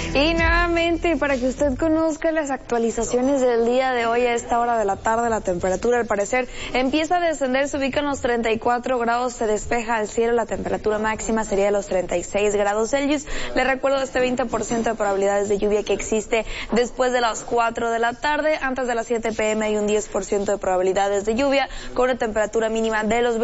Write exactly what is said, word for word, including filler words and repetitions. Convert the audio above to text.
Y nuevamente, para que usted conozca las actualizaciones del día de hoy a esta hora de la tarde, la temperatura al parecer empieza a descender, se ubica en los treinta y cuatro grados, se despeja el cielo, la temperatura máxima sería de los treinta y seis grados Celsius. Le recuerdo este veinte por ciento de probabilidades de lluvia que existe después de las cuatro de la tarde, antes de las siete p m hay un diez por ciento de probabilidades de lluvia, con una temperatura mínima de los